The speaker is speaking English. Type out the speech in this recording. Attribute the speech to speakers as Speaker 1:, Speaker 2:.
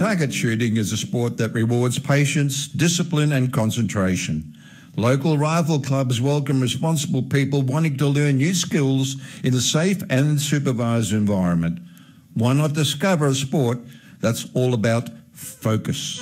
Speaker 1: Target shooting is a sport that rewards patience, discipline and concentration. Local rifle clubs welcome responsible people wanting to learn new skills in a safe and supervised environment. Why not discover a sport that's all about focus?